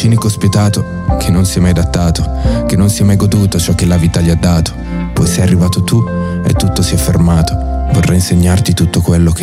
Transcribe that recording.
cinico spietato, che non si è mai adattato, che non si è mai goduto ciò che la vita gli ha dato. Poi sei arrivato tu e tutto si è fermato. Vorrei insegnarti tutto quello che